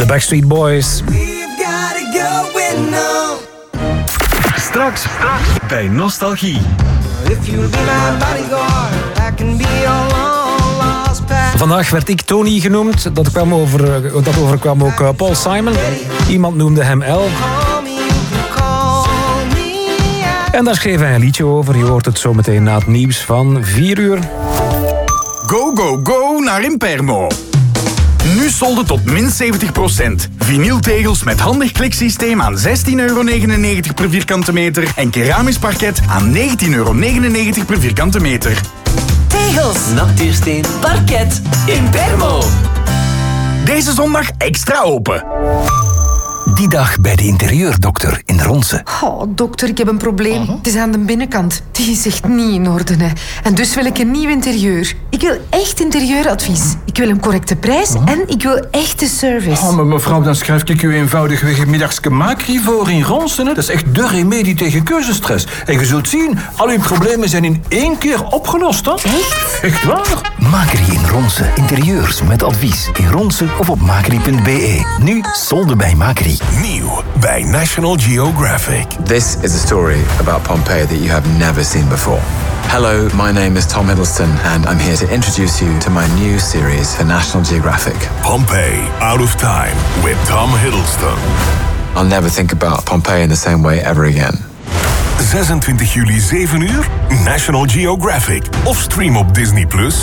Backstreet Boys. Straks bij Nostalgie. Vandaag werd ik Tony genoemd. Dat overkwam ook Paul Simon. Iemand noemde hem L. En daar schreef hij een liedje over. Je hoort het zo meteen na het nieuws van 4 uur. Go, go, go naar Impermo. Nu solden tot min 70%. Vinyltegels met handig kliksysteem aan €16,99 per vierkante meter en keramisch parket aan €19,99 per vierkante meter. Tegels, natuursteen, parket, Impermo. Deze zondag extra open. Die dag bij de interieurdokter in Ronse. Oh, dokter, ik heb een probleem. Het is aan de binnenkant. Die is echt niet in orde. Hè. En dus wil ik een nieuw interieur. Ik wil echt interieuradvies. Ik wil een correcte prijs en ik wil echte service. Oh, maar mevrouw, dan schrijf ik u eenvoudigweg een middagske Macri voor in Ronsen. Dat is echt de remedie tegen keuzestress. En je zult zien, al uw problemen zijn in 1 keer opgelost. Hè? Echt? Echt waar? Macri in Ronse. Interieurs met advies. In Ronse of op macri.be. Nu solden bij Macri. Nieuw bij National Geographic. This is a story about Pompeii that you have never seen before. Hello, my name is Tom Hiddleston and I'm here to introduce you to my new series for National Geographic. Pompeii, Out of Time with Tom Hiddleston. I'll never think about Pompeii in the same way ever again. 26 juli 7 uur, National Geographic. Of stream op Disney+.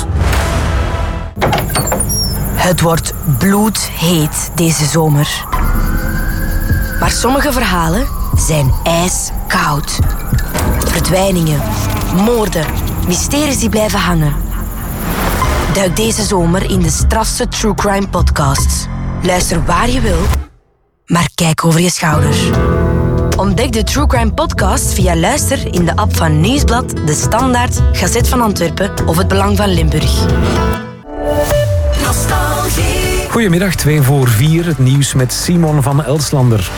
Het wordt bloedheet deze zomer. Maar sommige verhalen zijn ijskoud. Verdwijningen, moorden, mysteries die blijven hangen. Duik deze zomer in de strafste True Crime podcasts. Luister waar je wil, maar kijk over je schouder. Ontdek de True Crime podcast via Luister in de app van Nieuwsblad, De Standaard, Gazet van Antwerpen of Het Belang van Limburg. Goedemiddag, 3:45. Het nieuws met Simon van Elslander.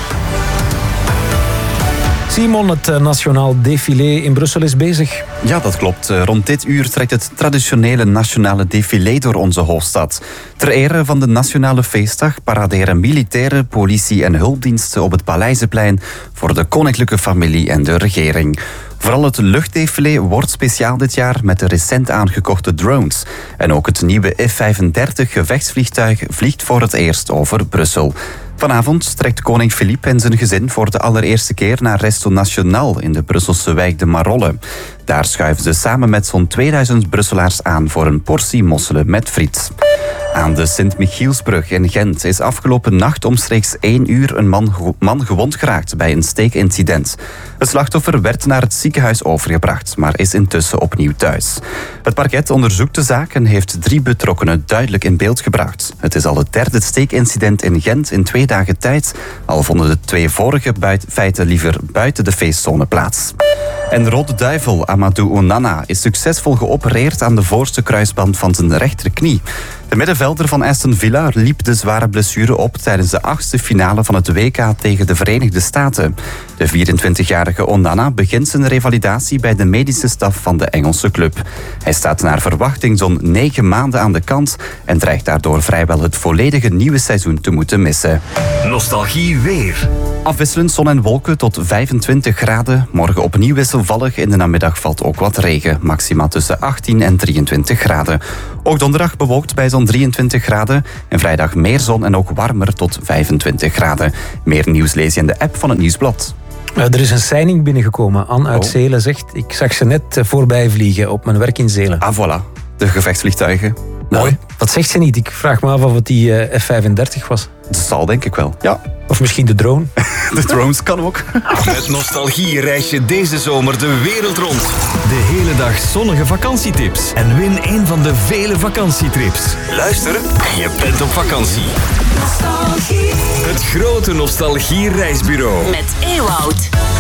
Simon, het Nationaal Défilé in Brussel is bezig. Ja, dat klopt. Rond dit uur trekt het traditionele nationale défilé door onze hoofdstad. Ter ere van de Nationale Feestdag paraderen militairen, politie en hulpdiensten op het Paleizenplein voor de koninklijke familie en de regering. Vooral het luchtdefilé wordt speciaal dit jaar met de recent aangekochte drones. En ook het nieuwe F-35 gevechtsvliegtuig vliegt voor het eerst over Brussel. Vanavond trekt koning Philippe en zijn gezin voor de allereerste keer naar Resto National in de Brusselse wijk de Marolle. Daar schuiven ze samen met zo'n 2000 Brusselaars aan voor een portie mosselen met friet. Aan de Sint-Michielsbrug in Gent is afgelopen nacht omstreeks 1 uur een man gewond geraakt bij een steekincident. Het slachtoffer werd naar het ziekenhuis overgebracht, maar is intussen opnieuw thuis. Het parket onderzoekt de zaak en heeft 3 betrokkenen duidelijk in beeld gebracht. Het is al het 3e steekincident in Gent in 2 dagen tijd, al vonden de 2 vorige feiten liever buiten de feestzone plaats. En Rode Duivel Amadou Onana is succesvol geopereerd aan de voorste kruisband van zijn rechterknie. De middenvelder van Aston Villa liep de zware blessure op tijdens de 8e finale van het WK tegen de Verenigde Staten. De 24-jarige Onana begint zijn revalidatie bij de medische staf van de Engelse club. Hij staat naar verwachting zo'n 9 maanden aan de kant en dreigt daardoor vrijwel het volledige nieuwe seizoen te moeten missen. Nostalgie weer. Afwisselend zon en wolken tot 25 graden. Morgen opnieuw wisselvallig. In de namiddag valt ook wat regen. Maxima tussen 18 en 23 graden. Ook donderdag bewolkt bij zo'n 23 graden. En vrijdag meer zon en ook warmer tot 25 graden. Meer nieuws lees je in de app van het Nieuwsblad. Er is een seining binnengekomen. Anne uit Zelen zegt, ik zag ze net voorbij vliegen op mijn werk in Zelen. Ah, voilà. De gevechtsvliegtuigen. Mooi. Wat zegt ze niet? Ik vraag me af of het die F-35 was. Dat zal denk ik wel, ja. Of misschien de drone. De drones kan ook. Met Nostalgie reis je deze zomer de wereld rond. De hele dag zonnige vakantietips. En win een van de vele vakantietrips. Luister en je bent op vakantie. Nostalgie. Het grote Nostalgie reisbureau. Met Ewoud.